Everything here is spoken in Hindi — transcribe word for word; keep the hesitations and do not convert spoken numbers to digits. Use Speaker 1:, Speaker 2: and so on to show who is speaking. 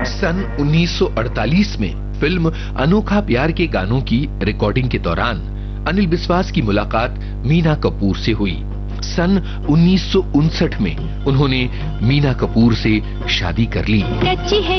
Speaker 1: सन उन्नीस सौ अड़तालीस में फिल्म अनोखा प्यार के गानों की रिकॉर्डिंग के दौरान अनिल बिस्वास की मुलाकात मीना कपूर से हुई। सन उन्नीस सौ उनसठ में उन्होंने मीना कपूर से शादी कर ली।